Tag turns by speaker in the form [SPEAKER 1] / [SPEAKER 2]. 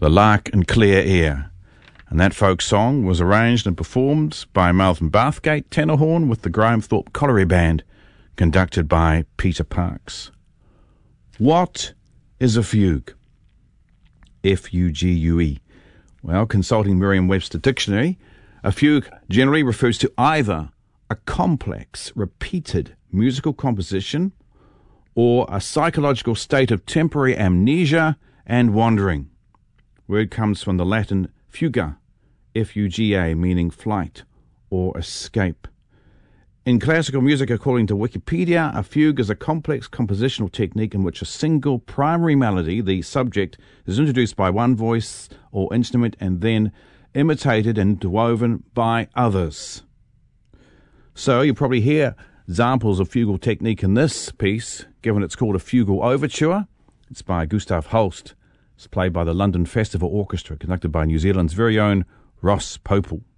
[SPEAKER 1] The Lark in Clear Air. And that folk song was arranged and performed by Melvin Bathgate tenor horn with the Grahamthorpe Colliery Band, conducted by Peter Parks. What is a fugue? F-U-G-U-E. Well, consulting Merriam-Webster Dictionary, a fugue generally refers to either a complex, repeated musical composition or a psychological state of temporary amnesia and wandering. Word comes from the Latin fuga, F-U-G-A, meaning flight or escape. In classical music, according to Wikipedia, a fugue is a complex compositional technique in which a single primary melody, the subject, is introduced by one voice or instrument and then imitated and interwoven by others. So you probably hear examples of fugal technique in this piece, given it's called a fugal overture. It's by Gustav Holst. It's played by the London Festival Orchestra, conducted by New Zealand's very own Ross Popel.